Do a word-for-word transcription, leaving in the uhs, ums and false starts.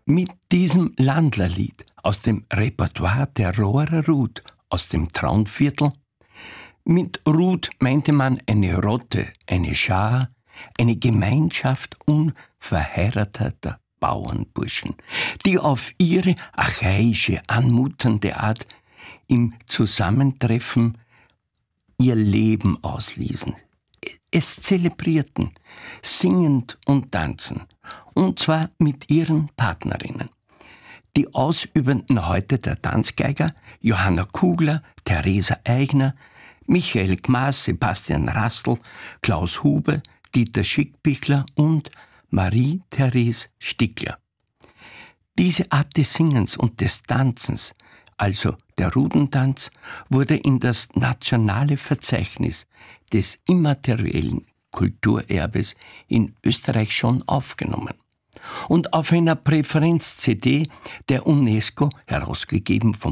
Mit diesem Landlerlied aus dem Repertoire der Rohrer Ruth aus dem Traunviertel. Mit Ruth meinte man eine Rotte, eine Schar, eine Gemeinschaft unverheirateter Bauernburschen, die auf ihre archaische, anmutende Art im Zusammentreffen ihr Leben ausließen. Es zelebrierten, singend und tanzen, und zwar mit ihren Partnerinnen. Die Ausübenden heute der Tanzgeiger Johanna Kugler, Theresa Eigner, Michael Gmaß, Sebastian Rastl, Klaus Hube, Dieter Schickbichler und Marie-Therese Stickler. Diese Art des Singens und des Tanzens, also der Rudentanz, wurde in das nationale Verzeichnis des immateriellen Kulturerbes in Österreich schon aufgenommen und auf einer Präferenz-C D der UNESCO, herausgegeben vom